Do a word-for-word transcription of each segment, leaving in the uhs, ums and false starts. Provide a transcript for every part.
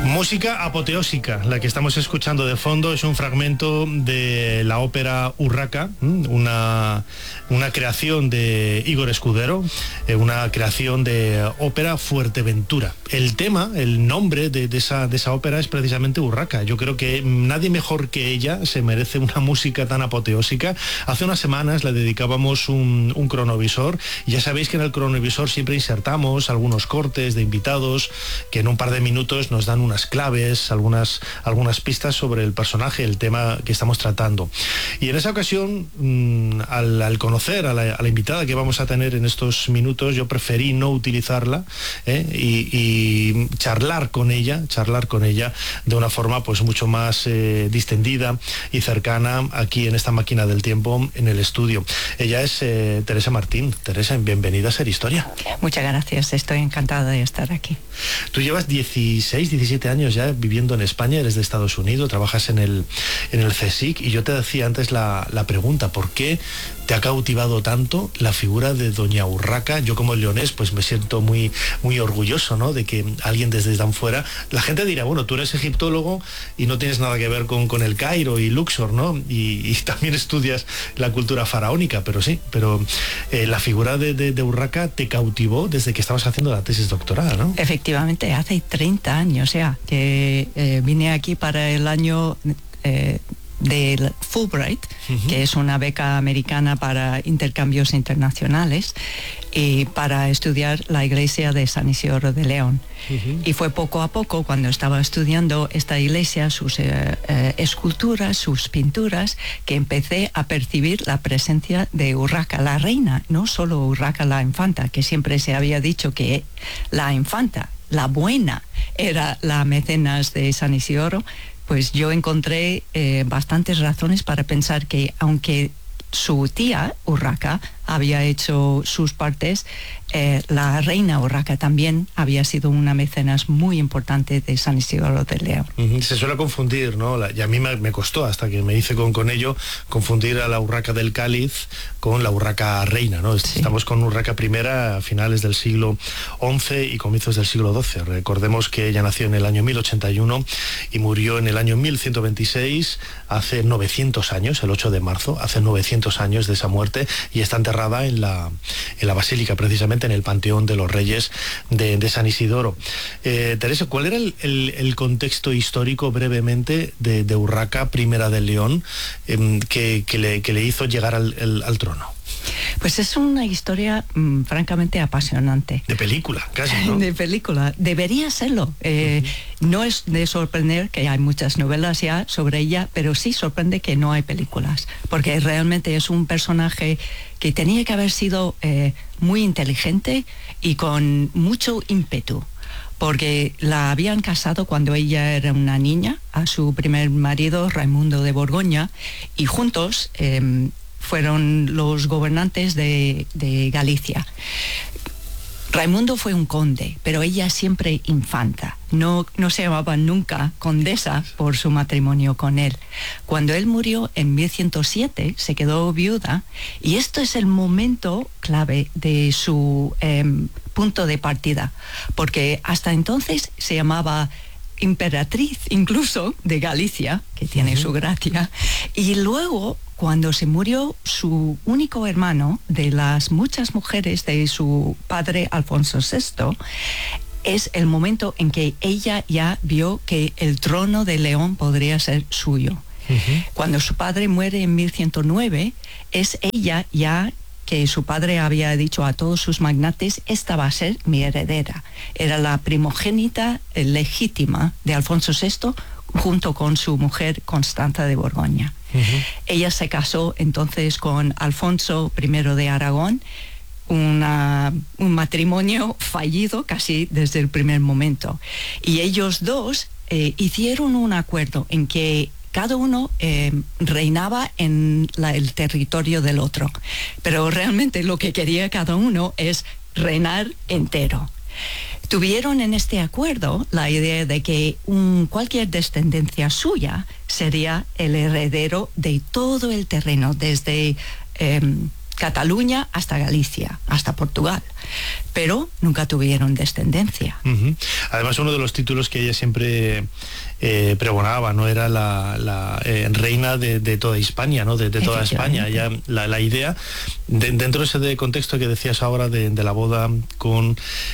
Música apoteósica, la que estamos escuchando de fondo es un fragmento de la ópera Urraca, una, una creación de Igor Escudero, una creación de ópera Fuerteventura. El tema, el nombre de, de, esa, de esa ópera es precisamente Urraca. Yo creo que nadie mejor que ella se merece una música tan apoteósica. Hace unas semanas le dedicábamos un, un cronovisor, y ya sabéis que en el cronovisor siempre insertamos algunos cortes de invitados que en un par de minutos nos dan unas claves, algunas, algunas pistas sobre el personaje, el tema que estamos tratando. Y en esa ocasión, mmm, al, al conocer a la, a la invitada que vamos a tener en estos minutos, yo preferí no utilizarla ¿eh? y, y charlar con ella, charlar con ella de una forma pues mucho más eh, distendida y cercana aquí en esta máquina del tiempo en el estudio. Ella es eh, Teresa Martín. Teresa, bienvenida a Ser Historia. Muchas gracias, estoy encantada de estar aquí. Tú llevas dieciséis, diecisiete años ya viviendo en España, eres de Estados Unidos, trabajas en el, en el CSIC, y yo te decía antes la, la pregunta, ¿por qué te ha cautivado tanto la figura de doña Urraca? Yo como leonés pues me siento muy, muy orgulloso, ¿no?, de que alguien desde tan fuera, la gente dirá, bueno, tú eres egiptólogo y no tienes nada que ver con, con el Cairo y Luxor, ¿no? Y, y también estudias la cultura faraónica, pero sí, pero eh, la figura de, de, de Urraca te cautivó desde que estabas haciendo la tesis doctoral, ¿no? Efectivamente, hace treinta años ya que eh, vine aquí para el año eh, del Fulbright, uh-huh. que es una beca americana para intercambios internacionales, y para estudiar la iglesia de San Isidoro de León. Uh-huh. Y fue poco a poco, cuando estaba estudiando esta iglesia, sus eh, eh, esculturas, sus pinturas, que empecé a percibir la presencia de Urraca, la reina, no solo Urraca la infanta, que siempre se había dicho que la infanta, la buena, era la mecenas de San Isidoro. Pues yo encontré eh, bastantes razones para pensar que, aunque su tía Urraca había hecho sus partes, eh, la reina Urraca también había sido una mecenas muy importante de San Isidoro de León. Uh-huh. Se suele confundir, ¿no? La, y a mí me, me costó, hasta que me hice con, con ello, confundir a la Urraca del Cáliz con la Urraca reina, ¿no? Sí. Estamos con Urraca primera a finales del siglo once y comienzos del siglo doce. Recordemos que ella nació en el año mil ochenta y uno y murió en el año mil ciento veintiséis, hace novecientos años, el ocho de marzo, hace novecientos años de esa muerte, y está enterrada en la, en la basílica, precisamente en el Panteón de los Reyes de, de San Isidoro. Eh, Teresa, ¿cuál era el, el, el contexto histórico brevemente de, de Urraca primera de León eh, que, que, le, que le hizo llegar al, el, al trono? Pues es una historia mmm, francamente apasionante. De película, casi, ¿no? De película, debería serlo. Eh, uh-huh. No es de sorprender que hay muchas novelas ya sobre ella, pero sí sorprende que no hay películas, porque realmente es un personaje que tenía que haber sido eh, muy inteligente y con mucho ímpetu, porque la habían casado cuando ella era una niña a su primer marido, Raimundo de Borgoña, y juntos eh, fueron los gobernantes de, de Galicia. Raimundo fue un conde, pero ella siempre infanta. No, no se llamaba nunca condesa por su matrimonio con él. Cuando él murió en mil ciento siete, se quedó viuda, y esto es el momento clave de su eh, punto de partida, porque hasta entonces se llamaba emperatriz incluso de Galicia, que tiene uh-huh. su gracia, y luego, cuando se murió su único hermano, de las muchas mujeres de su padre Alfonso sexto, es el momento en que ella ya vio que el trono de León podría ser suyo. Uh-huh. Cuando su padre muere en mil ciento nueve, es ella ya que su padre había dicho a todos sus magnates, esta va a ser mi heredera. Era la primogénita eh, legítima de Alfonso sexto, junto con su mujer Constanza de Borgoña. Uh-huh. Ella se casó entonces con Alfonso primero de Aragón, una, un matrimonio fallido casi desde el primer momento. Y ellos dos eh, hicieron un acuerdo en que cada uno eh, reinaba en la, el territorio del otro, pero realmente lo que quería cada uno es reinar entero. Tuvieron en este acuerdo la idea de que un, cualquier descendencia suya sería el heredero de todo el terreno, desde eh, Cataluña hasta Galicia, hasta Portugal, pero nunca tuvieron descendencia. Uh-huh. Además, uno de los títulos que ella siempre eh, pregonaba, ¿no? Era la, la eh, reina de, de toda Hispania, ¿no? De, de toda España. Ya la, la idea, de, dentro de ese de contexto que decías ahora de, de la boda con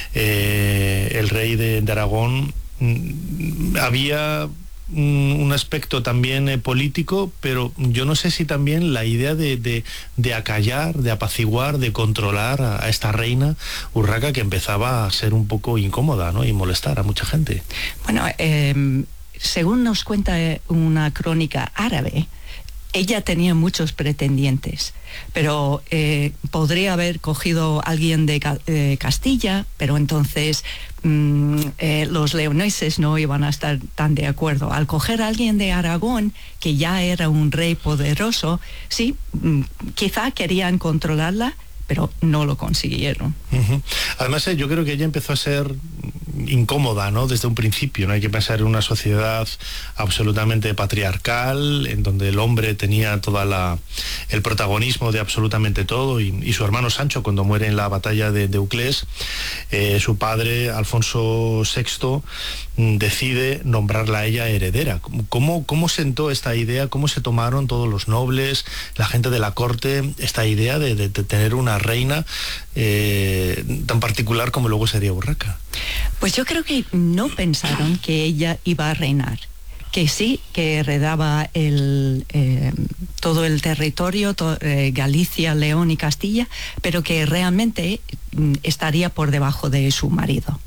eh, el rey de, de Aragón, mmm, había un aspecto también eh, político, pero yo no sé si también la idea de, de, de acallar, de apaciguar, de controlar a, a esta reina Urraca, que empezaba a ser un poco incómoda, ¿no? Y molestar a mucha gente. Bueno, eh, según nos cuenta una crónica árabe, ella tenía muchos pretendientes, pero eh, podría haber cogido a alguien de eh, Castilla, pero entonces mm, eh, los leoneses no iban a estar tan de acuerdo. Al coger a alguien de Aragón, que ya era un rey poderoso, sí, mm, quizá querían controlarla, pero no lo consiguieron. Uh-huh. Además, eh, yo creo que ella empezó a ser incómoda, ¿no? Desde un principio, ¿no? Hay que pensar en una sociedad absolutamente patriarcal, en donde el hombre tenía toda la el protagonismo de absolutamente todo, y, y su hermano Sancho, cuando muere en la batalla de, de Uclés, eh, su padre, Alfonso sexto, decide nombrarla a ella heredera. ¿Cómo, cómo sentó esta idea? ¿Cómo se tomaron todos los nobles, la gente de la corte, esta idea de, de, de tener una reina eh, tan particular como luego sería Urraca? Pues yo creo que no pensaron que ella iba a reinar, que sí, que heredaba el, eh, todo el territorio, to, eh, Galicia, León y Castilla, pero que realmente mm, estaría por debajo de su marido.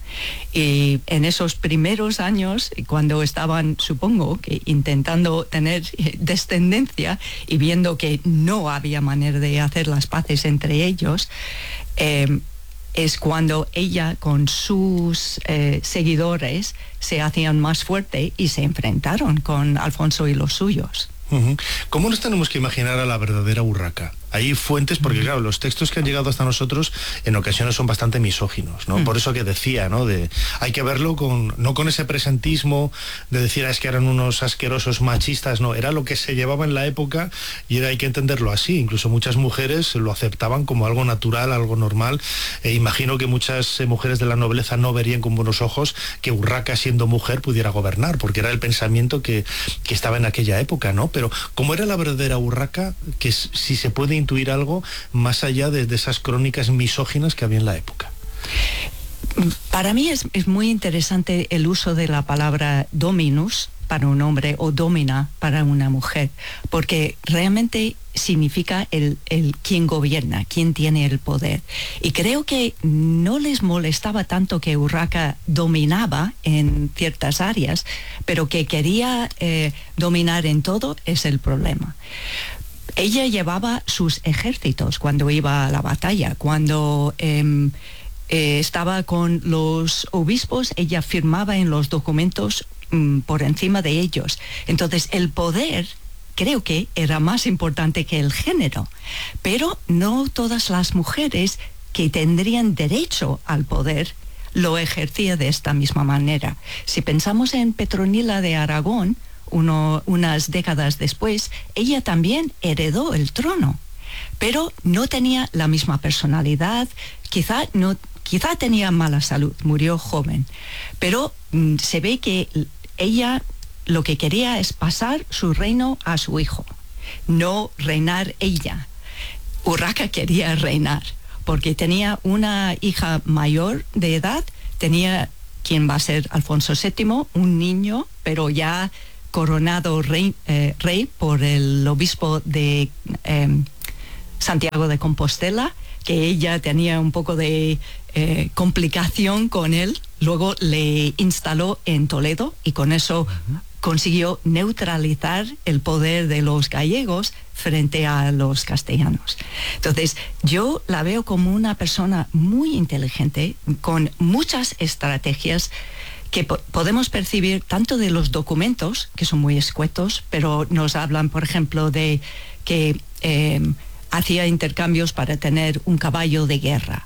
Y en esos primeros años, cuando estaban, supongo, que intentando tener descendencia y viendo que no había manera de hacer las paces entre ellos, eh, es cuando ella con sus eh, seguidores se hacían más fuerte y se enfrentaron con Alfonso y los suyos. Uh-huh. ¿Cómo nos tenemos que imaginar a la verdadera Urraca? Hay fuentes, porque claro, los textos que han llegado hasta nosotros en ocasiones son bastante misóginos, ¿no? Mm. Por eso que decía, ¿no? De, hay que verlo con, no con ese presentismo de decir, ah, es que eran unos asquerosos machistas, no, era lo que se llevaba en la época y era, hay que entenderlo así. Incluso muchas mujeres lo aceptaban como algo natural, algo normal. E imagino que muchas eh, mujeres de la nobleza no verían con buenos ojos que Urraca, siendo mujer, pudiera gobernar, porque era el pensamiento que, que estaba en aquella época, ¿no? Pero ¿cómo era la verdadera Urraca? Que si se puede intuir algo más allá de, de esas crónicas misóginas que había en la época. Para mí es, es muy interesante el uso de la palabra dominus para un hombre o domina para una mujer, porque realmente significa el, el quien gobierna, quien tiene el poder. Y creo que no les molestaba tanto que Urraca dominaba en ciertas áreas, pero que quería eh, dominar en todo es el problema. Ella llevaba sus ejércitos cuando iba a la batalla, cuando eh, eh, estaba con los obispos, ella firmaba en los documentos mm, por encima de ellos. Entonces el poder creo que era más importante que el género, pero no todas las mujeres que tendrían derecho al poder lo ejercían de esta misma manera. Si pensamos en Petronila de Aragón, Uno, unas décadas después, ella también heredó el trono, pero no tenía la misma personalidad, quizá, no, quizá tenía mala salud, murió joven, pero mm, se ve que ella lo que quería es pasar su reino a su hijo, no reinar ella. Urraca quería reinar, porque tenía una hija mayor de edad, tenía quien va a ser Alfonso séptimo, un niño, pero ya coronado rey, eh, rey por el obispo de eh, Santiago de Compostela, que ella tenía un poco de eh, complicación con él, luego le instaló en Toledo y con eso uh-huh. consiguió neutralizar el poder de los gallegos frente a los castellanos. Entonces, yo la veo como una persona muy inteligente, con muchas estrategias que po- podemos percibir tanto de los documentos, que son muy escuetos, pero nos hablan, por ejemplo, de que eh, hacía intercambios para tener un caballo de guerra.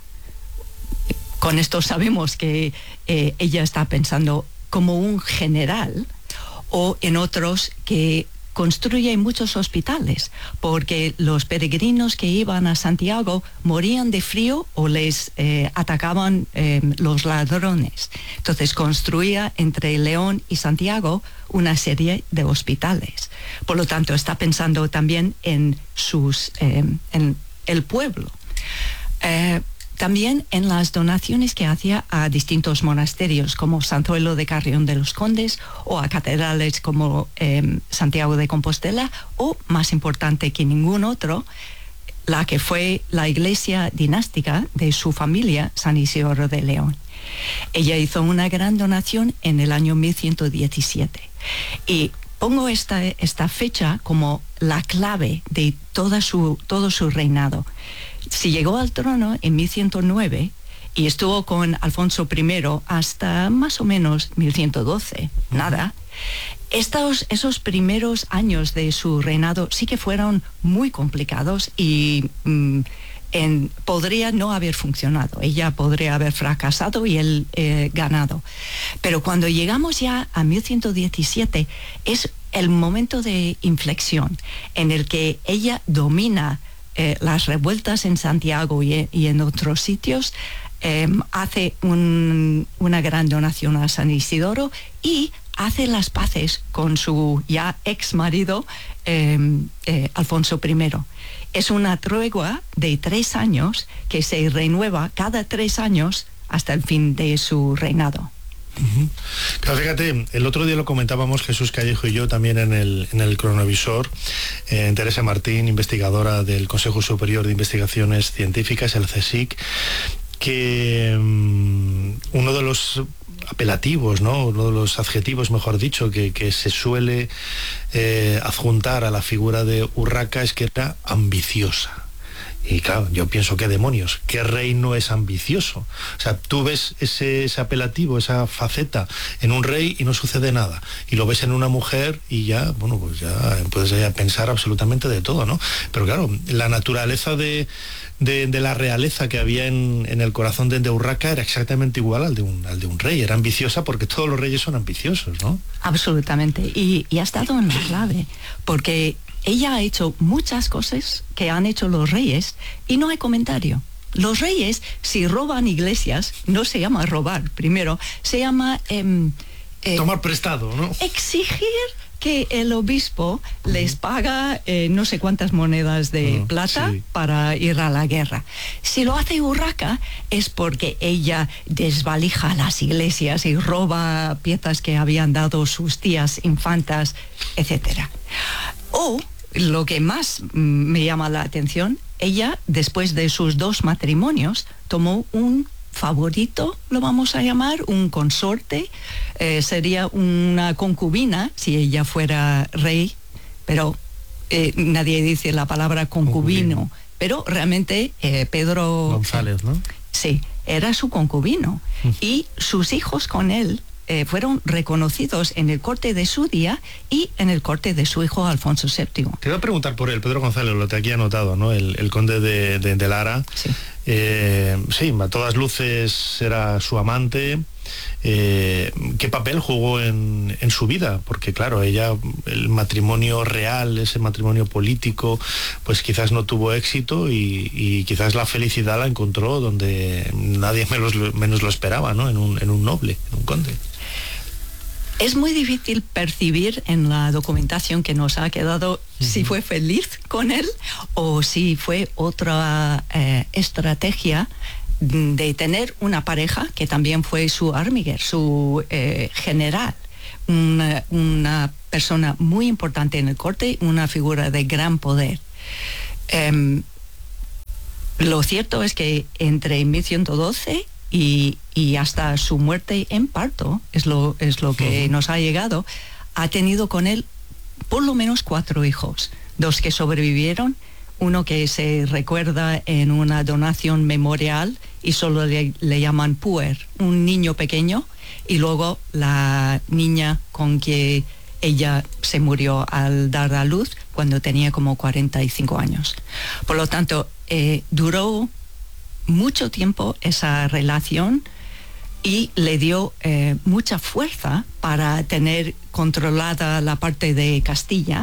Con esto sabemos que eh, ella está pensando como un general, o en otros que construye muchos hospitales, porque los peregrinos que iban a Santiago morían de frío o les eh, atacaban eh, los ladrones. Entonces construía entre León y Santiago una serie de hospitales. Por lo tanto, está pensando también en, sus, eh, en el pueblo. Eh, También en las donaciones que hacía a distintos monasterios, como San Zoilo de Carrión de los Condes, o a catedrales como eh, Santiago de Compostela, o, más importante que ningún otro, la que fue la iglesia dinástica de su familia, San Isidoro de León. Ella hizo una gran donación en el año mil ciento diecisiete. Y pongo esta, esta fecha como la clave de toda su, todo su reinado. Si llegó al trono en mil ciento nueve y estuvo con Alfonso primero hasta más o menos mil ciento doce, uh-huh. nada. Estos, esos primeros años de su reinado sí que fueron muy complicados y mm, en, podría no haber funcionado. Ella podría haber fracasado y él eh, ganado. Pero cuando llegamos ya a mil ciento diecisiete es el momento de inflexión en el que ella domina Eh, las revueltas en Santiago y, y en otros sitios, eh, hace un, una gran donación a San Isidoro y hace las paces con su ya ex marido eh, eh, Alfonso primero. Es una tregua de tres años que se renueva cada tres años hasta el fin de su reinado. Uh-huh. Claro, fíjate, el otro día lo comentábamos Jesús Callejo y yo también en el, en el cronovisor, eh, Teresa Martín, investigadora del Consejo Superior de Investigaciones Científicas, el CSIC, que um, uno de los apelativos, ¿no? Uno de los adjetivos, mejor dicho, que, que se suele eh, adjuntar a la figura de Urraca es que era ambiciosa. Y claro, yo pienso, ¿qué demonios? ¿Qué rey no es ambicioso? O sea, tú ves ese, ese apelativo, esa faceta en un rey y no sucede nada. Y lo ves en una mujer y ya, bueno, pues ya puedes ya pensar absolutamente de todo, ¿no? Pero claro, la naturaleza de, de, de la realeza que había en, en el corazón de, de Urraca era exactamente igual al de, un, al de un rey. Era ambiciosa porque todos los reyes son ambiciosos, ¿no? Absolutamente. Y, y ha estado en la clave, porque ella ha hecho muchas cosas que han hecho los reyes y no hay comentario. Los reyes, si roban iglesias, no se llama robar, primero, se llama Eh, eh, tomar prestado, ¿no? Exigir que el obispo uh-huh. les paga eh, no sé cuántas monedas de uh, plata sí. para ir a la guerra. Si lo hace Urraca es porque ella desvalija las iglesias y roba piezas que habían dado sus tías infantas, etcétera. O, lo que más me llama la atención, ella, después de sus dos matrimonios, tomó un favorito, lo vamos a llamar, un consorte, eh, sería una concubina, si ella fuera rey, pero eh, nadie dice la palabra concubino, concubino. Pero realmente eh, Pedro González, ¿no? Sí, era su concubino, mm. y sus hijos con él Eh, fueron reconocidos en el corte de su día y en el corte de su hijo Alfonso séptimo. Te iba a preguntar por él, Pedro González, lo te aquí anotado, ¿no? El, el conde de, de, de Lara. Sí. Eh, sí, a todas luces era su amante. Eh, ¿Qué papel jugó en, en su vida? Porque claro, ella, el matrimonio real, ese matrimonio político, pues quizás no tuvo éxito y, y quizás la felicidad la encontró donde nadie menos, menos lo esperaba, ¿no? En un, en un noble, en un conde. Es muy difícil percibir en la documentación que nos ha quedado uh-huh. si fue feliz con él o si fue otra eh, estrategia de tener una pareja que también fue su armiguer, su eh, general, una, una persona muy importante en el corte, una figura de gran poder. Eh, lo cierto es que entre mil ciento doce y, y hasta su muerte en parto, es lo, es lo que uh-huh. nos ha llegado, ha tenido con él por lo menos cuatro hijos, dos que sobrevivieron, uno que se recuerda en una donación memorial y solo le, le llaman puer, un niño pequeño, y luego la niña con que ella se murió al dar a luz cuando tenía como cuarenta y cinco años. Por lo tanto, eh, duró mucho tiempo esa relación y le dio eh, mucha fuerza para tener controlada la parte de Castilla,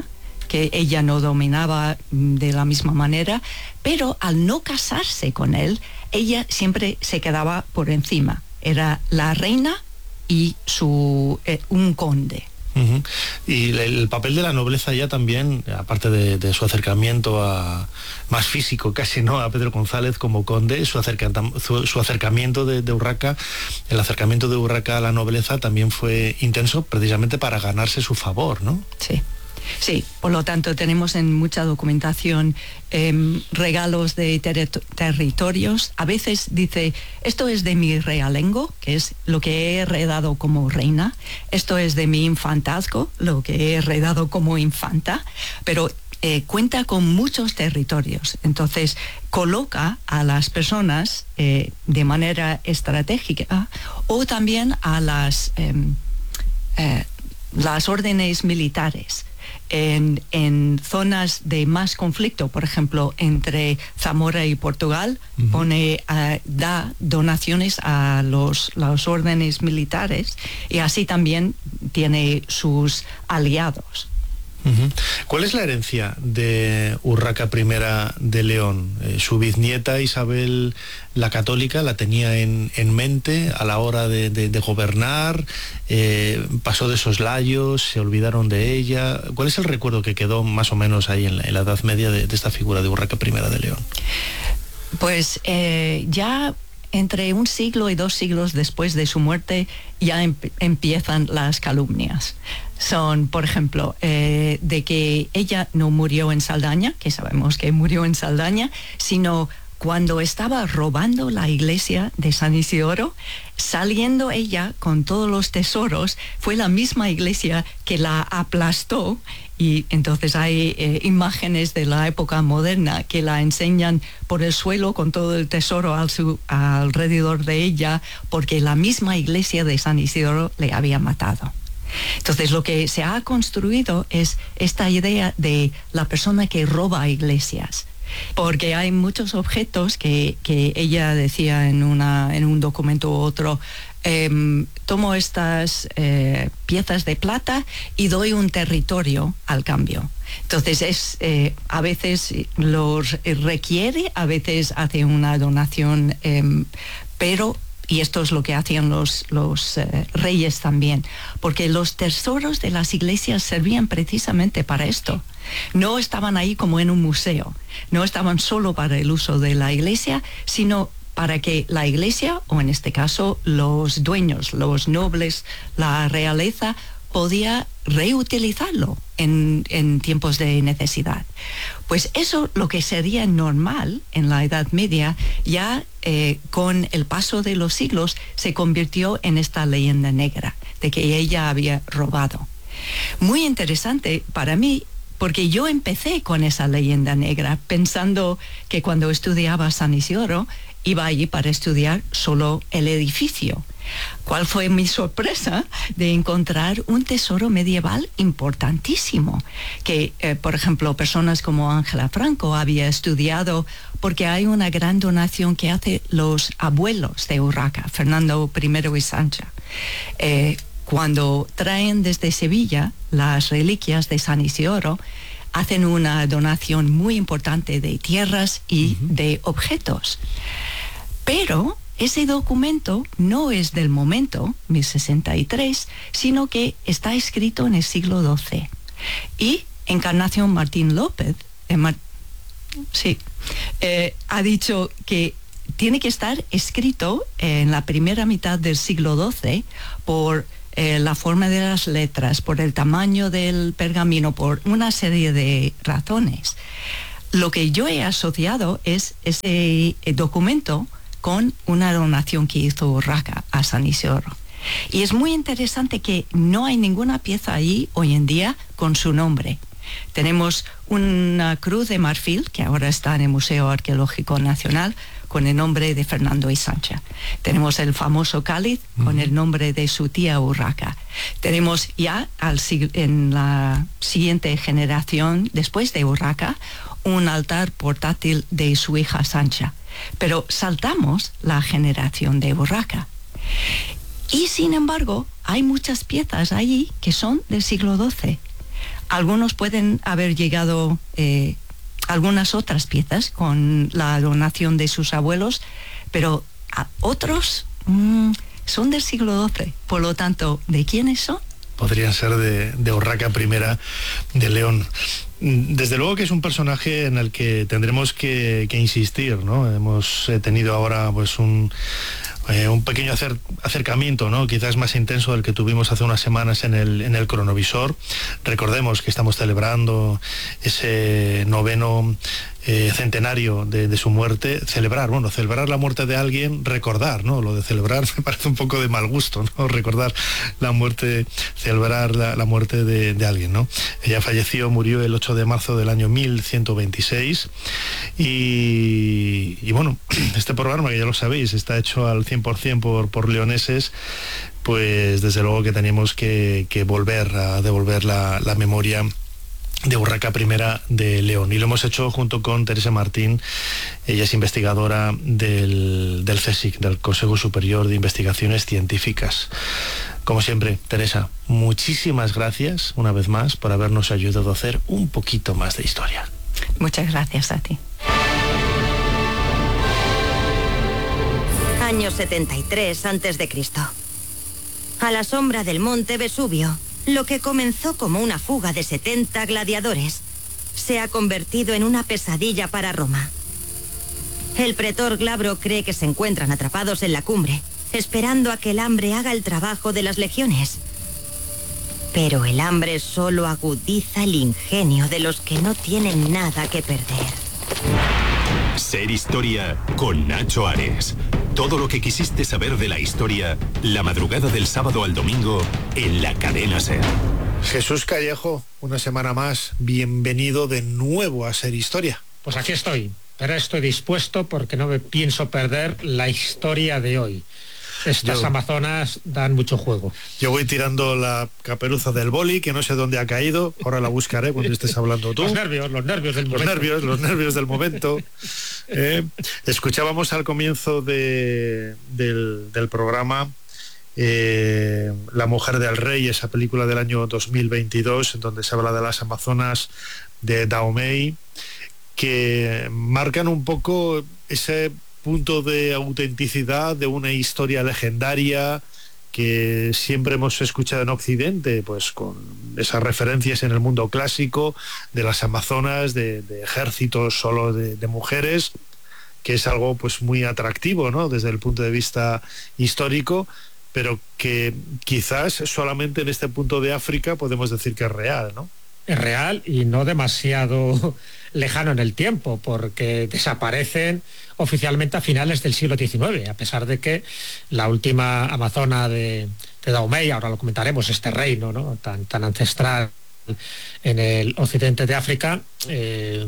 que ella no dominaba de la misma manera, pero al no casarse con él, ella siempre se quedaba por encima. Era la reina y su eh, un conde. Uh-huh. Y el papel de la nobleza ya también, aparte de, de su acercamiento a, más físico casi, ¿no?, a Pedro González como conde, su, acerca, su, su acercamiento de, de Urraca, el acercamiento de Urraca a la nobleza también fue intenso precisamente para ganarse su favor, ¿no? Sí. Sí, por lo tanto tenemos en mucha documentación eh, regalos de ter territorios. A veces dice, esto es de mi realengo, que es lo que he heredado como reina. Esto es de mi infantazgo, lo que he heredado como infanta. Pero eh, cuenta con muchos territorios. Entonces coloca a las personas eh, de manera estratégica o también a las, eh, eh, las órdenes militares. En, en zonas de más conflicto, por ejemplo, entre Zamora y Portugal, uh-huh. pone, uh, da donaciones a los, los órdenes militares y así también tiene sus aliados. Uh-huh. ¿Cuál es la herencia de Urraca I de León? Eh, su bisnieta Isabel la Católica la tenía en, en mente a la hora de, de, de gobernar, eh, pasó de soslayos, se olvidaron de ella. ¿Cuál es el recuerdo que quedó más o menos ahí en la, en la Edad Media de, de esta figura de Urraca I de León? Pues eh, ya entre un siglo y dos siglos después de su muerte ya em- empiezan las calumnias. Son, por ejemplo, eh, de que ella no murió en Saldaña, que sabemos que murió en Saldaña, sino cuando estaba robando la iglesia de San Isidoro, saliendo ella con todos los tesoros, fue la misma iglesia que la aplastó. Y entonces hay eh, imágenes de la época moderna que la enseñan por el suelo con todo el tesoro al su, alrededor de ella, porque la misma iglesia de San Isidoro le había matado. Entonces lo que se ha construido es esta idea de la persona que roba iglesias, porque hay muchos objetos que, que ella decía en, una, en un documento u otro, eh, tomo estas eh, piezas de plata y doy un territorio al cambio. Entonces es, eh, a veces los requiere, a veces hace una donación, eh, pero... Y esto es lo que hacían los, los eh, reyes también, porque los tesoros de las iglesias servían precisamente para esto. No estaban ahí como en un museo, no estaban solo para el uso de la iglesia, sino para que la iglesia, o en este caso los dueños, los nobles, la realeza, podía reutilizarlo en, en tiempos de necesidad. Pues eso, lo que sería normal en la Edad Media, ya eh, con el paso de los siglos se convirtió en esta leyenda negra de que ella había robado. Muy interesante para mí, porque yo empecé con esa leyenda negra pensando que cuando estudiaba San Isidoro iba allí para estudiar solo el edificio. ¿Cuál fue mi sorpresa de encontrar un tesoro medieval importantísimo? Que, eh, por ejemplo, personas como Ángela Franco había estudiado, porque hay una gran donación que hacen los abuelos de Urraca, Fernando I y Sancha. Eh, cuando traen desde Sevilla las reliquias de San Isidoro, hacen una donación muy importante de tierras y uh-huh. de objetos. Pero ese documento no es del momento, mil sesenta y tres, sino que está escrito en el siglo doce. Y Encarnación Martín López, eh, Mar- sí, eh, ha dicho que tiene que estar escrito en la primera mitad del siglo doce por eh, la forma de las letras, por el tamaño del pergamino, por una serie de razones. Lo que yo he asociado es ese eh, documento con una donación que hizo Urraca a San Isidoro. Y es muy interesante que no hay ninguna pieza ahí hoy en día con su nombre. Tenemos una cruz de marfil que ahora está en el Museo Arqueológico Nacional con el nombre de Fernando y Sancha. Tenemos el famoso cáliz uh-huh. con el nombre de su tía Urraca. Tenemos ya al, en la siguiente generación, después de Urraca, un altar portátil de su hija Sancha. Pero saltamos la generación de Urraca. Y sin embargo, hay muchas piezas allí que son del siglo doce. Algunos pueden haber llegado eh, algunas otras piezas con la donación de sus abuelos, pero a otros mmm, son del siglo doce. Por lo tanto, ¿de quiénes son? Podrían ser de, de Urraca I de León. Desde luego que es un personaje en el que tendremos que, que insistir, ¿no? Hemos eh, tenido ahora pues un, eh, un pequeño acer, acercamiento, ¿no? Quizás más intenso del que tuvimos hace unas semanas en el, en el cronovisor. Recordemos que estamos celebrando ese noveno eh, centenario de, de su muerte. Celebrar, bueno, celebrar la muerte de alguien, recordar, ¿no? Lo de celebrar me parece un poco de mal gusto, ¿no? Recordar la muerte, celebrar la, la muerte de, de alguien, ¿no? Ella falleció, murió el ocho de marzo del año mil ciento veintiséis y, y bueno, este programa, que ya lo sabéis, está hecho al cien por ciento por, por leoneses, pues desde luego que teníamos que, que volver a devolver la, la memoria de Urraca I de León, y lo hemos hecho junto con Teresa Martín. Ella es investigadora del, del CSIC, del Consejo Superior de Investigaciones Científicas. Como siempre, Teresa, muchísimas gracias una vez más por habernos ayudado a hacer un poquito más de historia. Muchas gracias a ti. Año setenta y tres antes de Cristo. A la sombra del monte Vesubio, lo que comenzó como una fuga de setenta gladiadores se ha convertido en una pesadilla para Roma. El pretor Glabro cree que se encuentran atrapados en la cumbre, esperando a que el hambre haga el trabajo de las legiones. Pero el hambre solo agudiza el ingenio de los que no tienen nada que perder. Ser Historia con Nacho Ares. Todo lo que quisiste saber de la historia, la madrugada del sábado al domingo en la cadena SER. Jesús Callejo, una semana más, bienvenido de nuevo a Ser Historia. Pues aquí estoy, pero estoy dispuesto porque no me pienso perder la historia de hoy. Estas yo, amazonas dan mucho juego. Yo voy tirando la caperuza del boli, que no sé dónde ha caído. Ahora la buscaré cuando estés hablando tú. Los nervios, los nervios del los momento. Nervios, los nervios del momento. Eh, escuchábamos al comienzo de, del, del programa eh, La mujer del rey, esa película del año dos mil veintidós, en donde se habla de las amazonas de Dahomey, que marcan un poco ese punto de autenticidad de una historia legendaria que siempre hemos escuchado en Occidente, pues con esas referencias en el mundo clásico de las amazonas, de, de ejércitos solo de, de mujeres, que es algo pues muy atractivo, ¿no? Desde el punto de vista histórico, pero que quizás solamente en este punto de África podemos decir que es real, ¿no? Es real y no demasiado lejano en el tiempo, porque desaparecen oficialmente a finales del siglo diecinueve, a pesar de que la última amazona de, de Dahomey, ahora lo comentaremos, este reino, ¿no? tan, tan ancestral en el occidente de África, eh,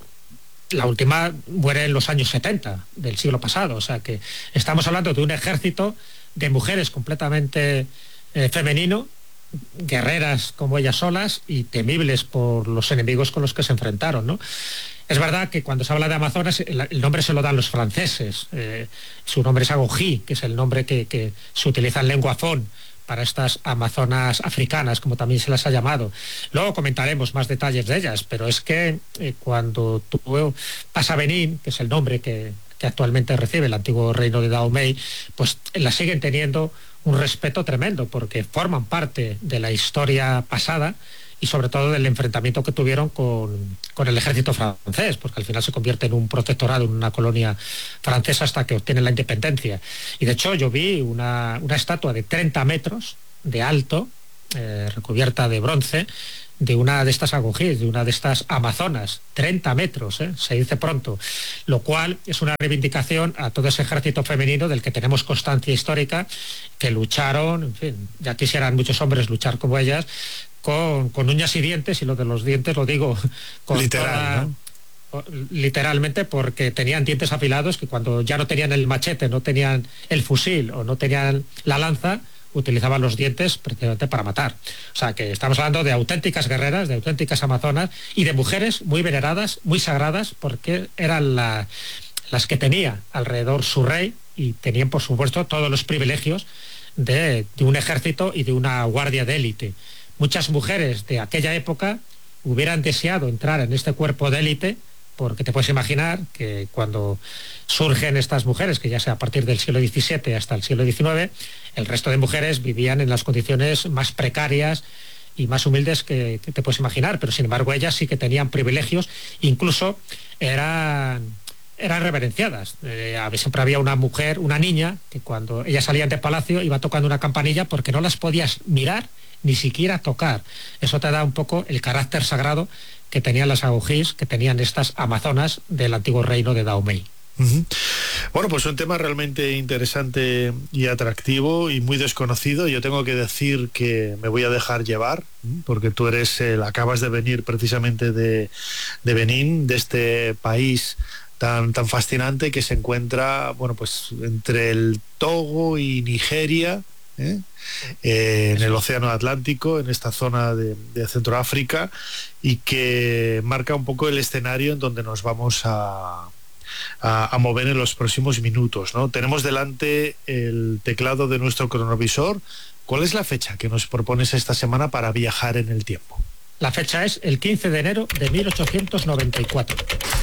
la última muere en los años setenta del siglo pasado, o sea que estamos hablando de un ejército de mujeres completamente eh, femenino, guerreras como ellas solas y temibles por los enemigos con los que se enfrentaron, ¿no? Es verdad que cuando se habla de amazonas el, el nombre se lo dan los franceses, eh, su nombre es Agogí, que es el nombre que, que se utiliza en lengua fon para estas amazonas africanas, como también se las ha llamado. Luego comentaremos más detalles de ellas, pero es que eh, cuando tú vas a Benín, que es el nombre que, que actualmente recibe el antiguo reino de Dahomey, pues la siguen teniendo un respeto tremendo, porque forman parte de la historia pasada y sobre todo del enfrentamiento que tuvieron con, con el ejército francés, porque al final se convierte en un protectorado, en una colonia francesa hasta que obtienen la independencia. Y de hecho yo vi una, una estatua de treinta metros de alto, eh, recubierta de bronce, de una de estas agogíes, de una de estas amazonas, treinta metros, ¿eh? Se dice pronto, lo cual es una reivindicación a todo ese ejército femenino del que tenemos constancia histórica, que lucharon, en fin, ya quisieran muchos hombres luchar como ellas, con, con uñas y dientes, y lo de los dientes lo digo con literal, toda, ¿no? Literalmente, porque tenían dientes afilados que cuando ya no tenían el machete, no tenían el fusil o no tenían la lanza, utilizaban los dientes precisamente para matar. O sea que estamos hablando de auténticas guerreras, de auténticas amazonas y de mujeres muy veneradas, muy sagradas, porque eran la, las que tenía alrededor su rey y tenían, por supuesto, todos los privilegios de, de un ejército y de una guardia de élite. muchas mujeres de aquella época hubieran deseado entrar en este cuerpo de élite, porque te puedes imaginar que cuando surgen estas mujeres, que ya sea a partir del siglo diecisiete hasta el siglo diecinueve, el resto de mujeres vivían en las condiciones más precarias y más humildes que, que te puedes imaginar, pero sin embargo ellas sí que tenían privilegios, incluso eran, eran reverenciadas. Eh, siempre había una mujer, una niña, que cuando ellas salían de palacio iba tocando una campanilla porque no las podías mirar ni siquiera tocar. Eso te da un poco el carácter sagrado que tenían las agogís, que tenían estas amazonas del antiguo reino de Dahomey. Uh-huh. Bueno, pues un tema realmente interesante y atractivo y muy desconocido. Yo tengo que decir que me voy a dejar llevar, porque tú eres, el, acabas de venir precisamente de, de Benín, de este país tan, tan fascinante que se encuentra, bueno, pues entre el Togo y Nigeria, ¿eh? Eh, en el Océano Atlántico, en esta zona de, de Centroáfrica, y que marca un poco el escenario en donde nos vamos a, a, a mover en los próximos minutos, ¿no? Tenemos delante el teclado de nuestro cronovisor. ¿Cuál es la fecha que nos propones esta semana para viajar en el tiempo? La fecha es el quince de enero de mil ochocientos noventa y cuatro.